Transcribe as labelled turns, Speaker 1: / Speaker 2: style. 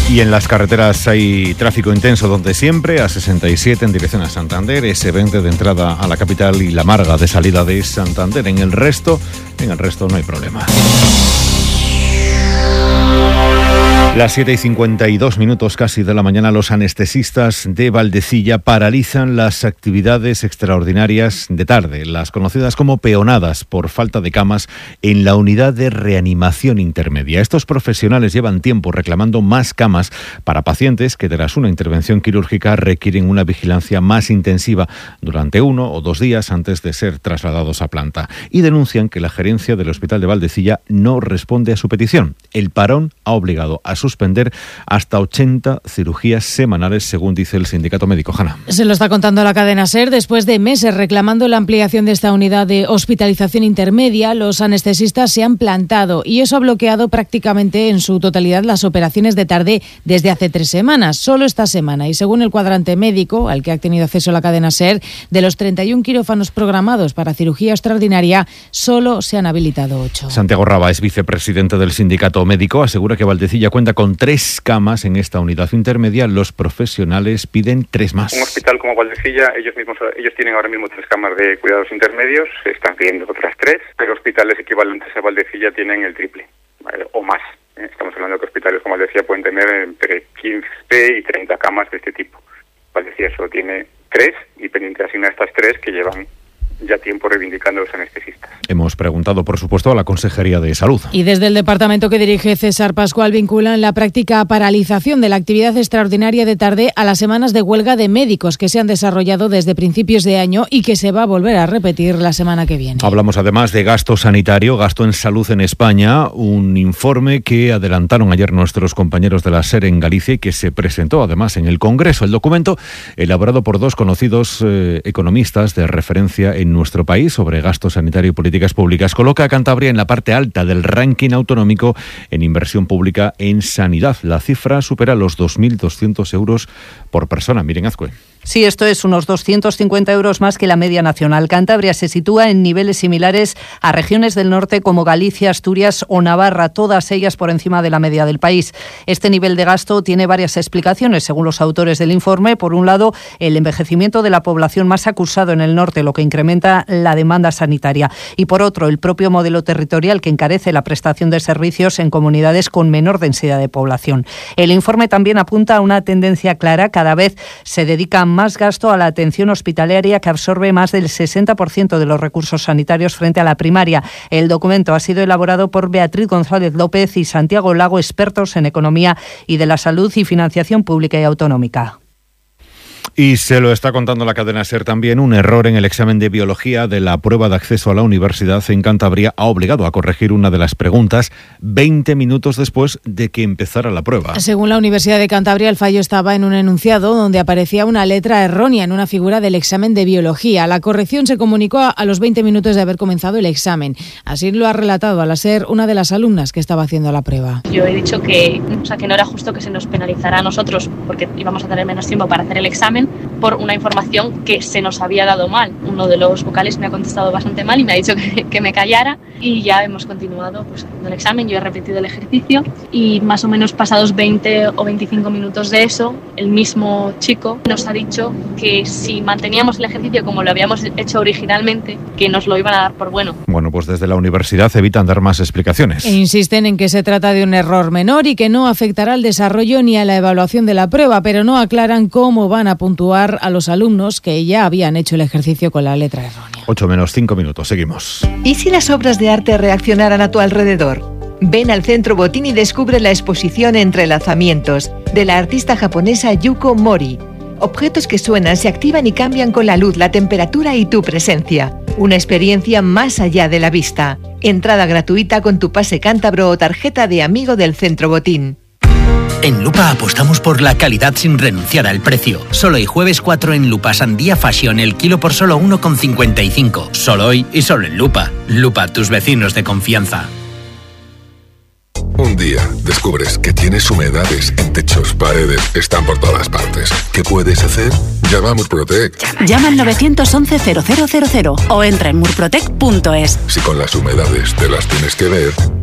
Speaker 1: Y en las carreteras hay tráfico intenso donde siempre, A67 en dirección a Santander, S20 de entrada a la capital y La Marga de salida de Santander. En el resto no hay problema. Las 7:52 casi de la mañana, los anestesistas de Valdecilla paralizan las actividades extraordinarias de tarde, las conocidas como peonadas, por falta de camas en la unidad de reanimación intermedia. Estos profesionales llevan tiempo reclamando más camas para pacientes que tras una intervención quirúrgica requieren una vigilancia más intensiva durante 1 o 2 días antes de ser trasladados a planta. Y denuncian que la gerencia del Hospital de Valdecilla no responde a su petición. El parón ha obligado a suspender hasta 80 cirugías semanales, según dice el sindicato médico. Hanna.
Speaker 2: Se lo está contando la cadena SER. Después de meses reclamando la ampliación de esta unidad de hospitalización intermedia, los anestesistas se han plantado y eso ha bloqueado prácticamente en su totalidad las operaciones de tarde desde hace 3 semanas. Solo esta semana, y según el cuadrante médico al que ha tenido acceso la cadena SER, de los 31 quirófanos programados para cirugía extraordinaria, solo se han habilitado 8.
Speaker 1: Santiago Raba es vicepresidente del sindicato médico. Asegura que Valdecilla cuenta con 3 camas en esta unidad intermedia. Los profesionales piden 3 más.
Speaker 3: Un hospital como Valdecilla, ellos tienen ahora mismo 3 camas de cuidados intermedios, se están pidiendo otras 3, pero hospitales equivalentes a Valdecilla tienen el triple, ¿vale? O más. Estamos hablando de que hospitales como Valdecilla pueden tener entre 15 y 30 camas de este tipo. Valdecilla solo tiene 3 y pendiente de asignar estas 3 que llevan ya tiempo reivindicando los anestesistas.
Speaker 1: Hemos preguntado, por supuesto, a la Consejería de Salud.
Speaker 2: Y desde el departamento que dirige César Pascual vinculan la práctica paralización de la actividad extraordinaria de tarde a las semanas de huelga de médicos que se han desarrollado desde principios de año y que se va a volver a repetir la semana que viene.
Speaker 1: Hablamos además de gasto sanitario, gasto en salud en España, un informe que adelantaron ayer nuestros compañeros de la SER en Galicia y que se presentó además en el Congreso. El documento, elaborado por 2 conocidos economistas de referencia en nuestro país sobre gasto sanitario y políticas públicas, coloca a Cantabria en la parte alta del ranking autonómico en inversión pública en sanidad. La cifra supera los 2.200 euros por persona. Miren, Azcue.
Speaker 4: Sí, esto es unos 250 euros más que la media nacional. Cantabria se sitúa en niveles similares a regiones del norte como Galicia, Asturias o Navarra, todas ellas por encima de la media del país. Este nivel de gasto tiene varias explicaciones, según los autores del informe. Por un lado, el envejecimiento de la población más acusado en el norte, lo que incrementa la demanda sanitaria. Y por otro, el propio modelo territorial que encarece la prestación de servicios en comunidades con menor densidad de población. El informe también apunta a una tendencia clara: cada vez se dedica más gasto a la atención hospitalaria, que absorbe más del 60% de los recursos sanitarios frente a la primaria. El documento ha sido elaborado por Beatriz González López y Santiago Lago, expertos en economía y de la salud y financiación pública y autonómica.
Speaker 1: Y se lo está contando la cadena SER también. Un error en el examen de biología de la prueba de acceso a la universidad en Cantabria ha obligado a corregir una de las preguntas 20 minutos después de que empezara la prueba.
Speaker 2: Según la Universidad de Cantabria, el fallo estaba en un enunciado donde aparecía una letra errónea en una figura del examen de biología. La corrección se comunicó a los 20 minutos de haber comenzado el examen. Así lo ha relatado a la SER una de las alumnas que estaba haciendo la prueba.
Speaker 5: Yo he dicho que no era justo que se nos penalizara a nosotros porque íbamos a tener menos tiempo para hacer el examen por una información que se nos había dado mal. Uno de los vocales me ha contestado bastante mal y me ha dicho que me callara, y ya hemos continuado haciendo el examen. Yo he repetido el ejercicio y más o menos pasados 20 o 25 minutos de eso, el mismo chico nos ha dicho que si manteníamos el ejercicio como lo habíamos hecho originalmente, que nos lo iban a dar por bueno.
Speaker 1: Bueno, pues desde la universidad evitan dar más explicaciones.
Speaker 2: E insisten en que se trata de un error menor y que no afectará al desarrollo ni a la evaluación de la prueba, pero no aclaran cómo van a puntuar a los alumnos que ya habían hecho el ejercicio con la letra errónea.
Speaker 1: 8 menos 5 minutos, seguimos.
Speaker 6: ¿Y si las obras de arte reaccionaran a tu alrededor? Ven al Centro Botín y descubre la exposición Entrelazamientos de la artista japonesa Yuko Mori. Objetos que suenan, se activan y cambian con la luz, la temperatura y tu presencia. Una experiencia más allá de la vista. Entrada gratuita con tu pase cántabro o tarjeta de amigo del Centro Botín.
Speaker 7: En Lupa apostamos por la calidad sin renunciar al precio. Solo hoy jueves 4 en Lupa Sandía Fashion, el kilo por solo 1,55. Solo hoy y solo en Lupa. Lupa, tus vecinos de confianza.
Speaker 8: Un día descubres que tienes humedades en techos, paredes, están por todas partes. ¿Qué puedes hacer? Llama a Murprotec.
Speaker 9: Llama al 911 0000 o entra en murprotec.es.
Speaker 8: Si con las humedades te las tienes que ver,